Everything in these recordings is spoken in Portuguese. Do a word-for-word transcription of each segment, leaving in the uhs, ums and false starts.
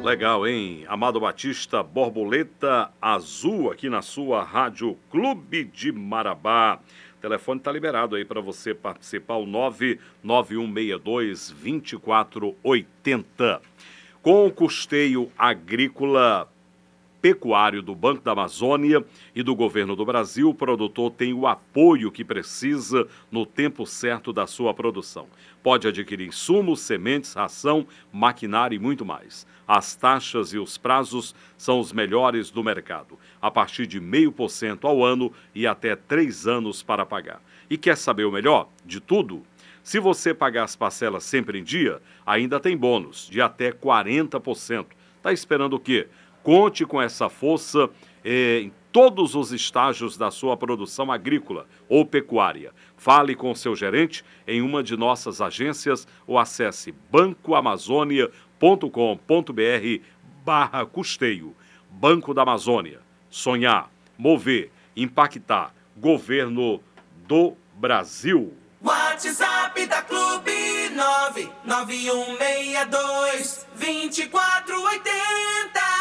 Legal, hein? Amado Batista, Borboleta Azul, aqui na sua Rádio Clube de Marabá. O telefone está liberado aí para você participar, o nove nove um seis dois, dois quatro oito zero. Com o custeio agrícola pecuário do Banco da Amazônia e do Governo do Brasil, o produtor tem o apoio que precisa no tempo certo da sua produção. Pode adquirir insumos, sementes, ração, maquinário e muito mais. As taxas e os prazos são os melhores do mercado, a partir de zero vírgula cinco por cento ao ano e até três anos para pagar. E quer saber o melhor de tudo? Se você pagar as parcelas sempre em dia, ainda tem bônus de até quarenta por cento. Está esperando o quê? Conte com essa força eh, em todos os estágios da sua produção agrícola ou pecuária. Fale com seu gerente em uma de nossas agências ou acesse banco amazônia ponto com ponto br barra custeio. Banco da Amazônia. Sonhar, mover, impactar. Governo do Brasil. WhatsApp da Clube nove nove um seis dois, dois quatro oito zero.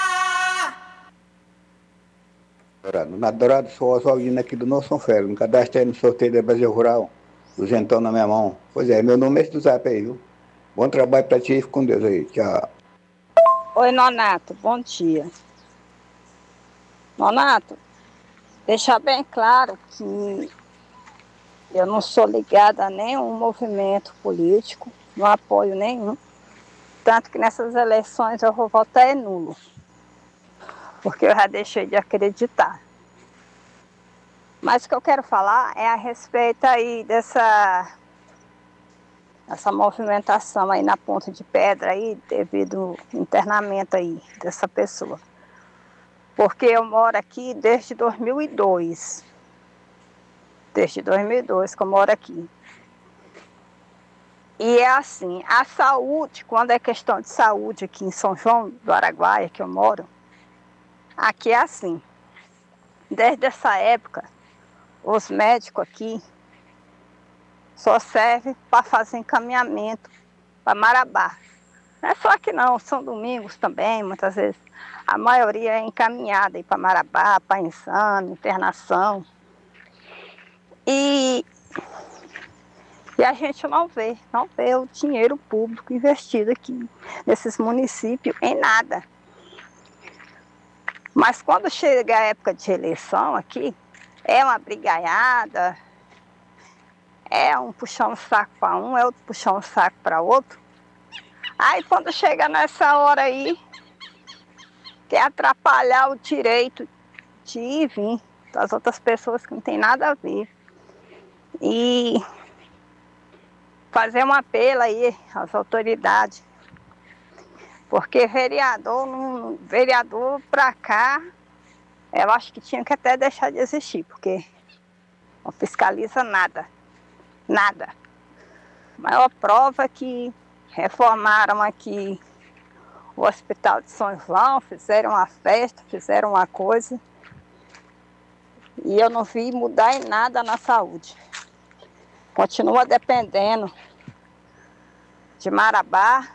Na Dourado, sou Oswaldino aqui do Novo São Félix, no cadastro aí no sorteio da Brasil Rural, duzentão na minha mão. Pois é, meu nome é esse do Zap aí, viu? Bom trabalho pra ti e fica com Deus aí, tchau. Oi, Nonato, bom dia. Nonato, deixar bem claro que eu não sou ligada a nenhum movimento político, não apoio nenhum, tanto que nessas eleições eu vou votar é nulo. Porque eu já deixei de acreditar. Mas o que eu quero falar é a respeito aí dessa, dessa movimentação aí na Ponta de Pedra aí, devido ao internamento aí dessa pessoa. Porque eu moro aqui desde dois mil e dois. Desde dois mil e dois que eu moro aqui. E é assim, a saúde, quando é questão de saúde aqui em São João do Araguaia, que eu moro, aqui é assim, desde essa época, os médicos aqui só servem para fazer encaminhamento para Marabá. Não é só aqui não, São Domingos também, muitas vezes. A maioria é encaminhada para Marabá, para exame, internação. E, e a gente não vê, não vê o dinheiro público investido aqui nesses municípios em nada. Mas quando chega a época de eleição aqui, é uma brigaiada, é um puxão o saco para um, é outro puxão o saco para outro. Aí quando chega nessa hora aí, quer atrapalhar o direito de ir e vir das outras pessoas que não tem nada a ver. E fazer um apelo aí às autoridades. Porque vereador, não, vereador pra cá, eu acho que tinha que até deixar de existir, porque não fiscaliza nada, nada. A maior prova é que reformaram aqui o Hospital de São João, fizeram uma festa, fizeram uma coisa, e eu não vi mudar em nada na saúde. Continua dependendo de Marabá,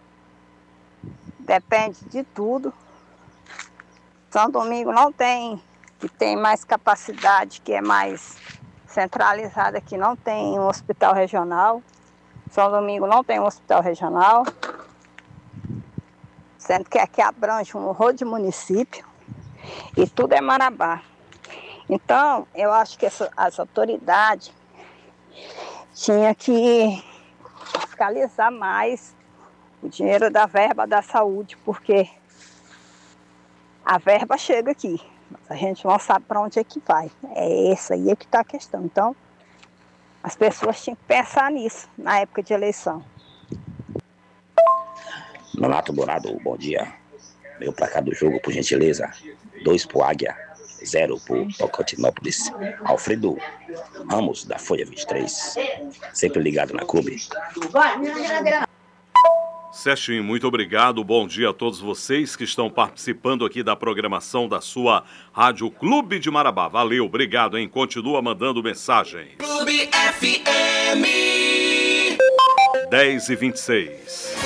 depende de tudo. São Domingo não tem, que tem mais capacidade, que é mais centralizada, que não tem um hospital regional. São Domingo não tem um hospital regional, sendo que aqui abrange um horror de município e tudo é Marabá. Então, eu acho que essa, as autoridades tinham que fiscalizar mais o dinheiro da verba da saúde, porque a verba chega aqui, mas a gente não sabe para onde é que vai. É essa aí é que está a questão. Então, as pessoas tinham que pensar nisso na época de eleição. Nonato Bonado, bom dia. Meu placar do jogo, por gentileza. Dois pro Águia, zero pro Tocantinópolis. Alfredo Ramos, da Folha vinte e três. Sempre ligado na clube. Certinho, muito obrigado. Bom dia a todos vocês que estão participando aqui da programação da sua Rádio Clube de Marabá. Valeu, obrigado, hein? Continua mandando mensagem. Clube F M. dez e vinte e seis.